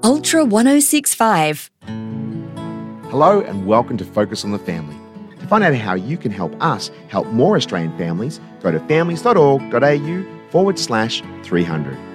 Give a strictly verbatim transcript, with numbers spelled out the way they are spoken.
Ultra one oh six point five. Hello and welcome to Focus on the Family. To find out how you can help us help more Australian families, go to families.org.au forward slash 300.